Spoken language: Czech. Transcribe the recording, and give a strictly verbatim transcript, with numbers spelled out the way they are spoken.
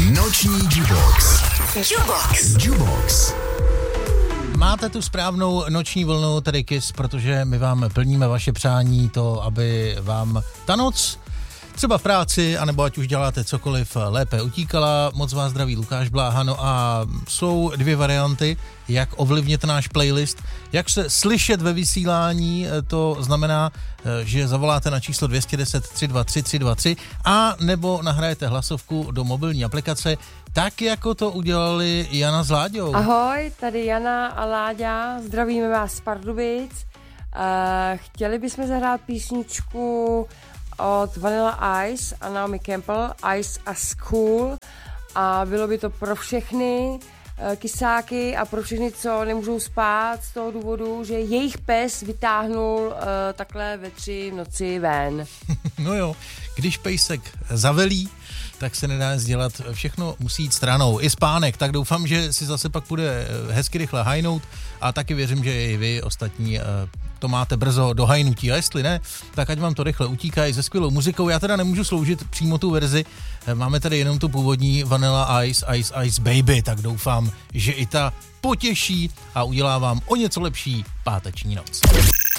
Noční Jubox. Jubox. Jubox. Máte tu správnou noční vlnu, tedy Kiss, protože my vám plníme vaše přání, to, aby vám ta noc třeba v práci, anebo ať už děláte cokoliv, lépe utíkala. Moc vás zdraví Lukáš Bláha. No a jsou dvě varianty, jak ovlivnit náš playlist. Jak se slyšet ve vysílání, to znamená, že zavoláte na číslo dvě jedna nula tři dva tři tři dva tři a nebo nahrajete hlasovku do mobilní aplikace, tak jako to udělali Jana s Láďou. Ahoj, tady Jana a Láďa, zdravíme vás z Pardubic. Uh, chtěli bychom zahrát písničku od Vanilla Ice a Naomi Campbell, Ice a School, a bylo by to pro všechny uh, kysáky a pro všechny, co nemůžou spát z toho důvodu, že jejich pes vytáhnul uh, takhle ve tři v noci ven. No jo, když pejsek zavelí, tak se nedá nic dělat, všechno musí jít stranou. I spánek, tak doufám, že si zase pak bude hezky rychle hajnout a taky věřím, že i vy ostatní to máte brzo do hajnutí. A jestli ne, tak ať vám to rychle utíká i se skvělou muzikou. Já teda nemůžu sloužit přímo tu verzi, máme tady jenom tu původní Vanilla Ice, Ice, Ice Baby, tak doufám, že i ta potěší a udělá vám o něco lepší páteční noc.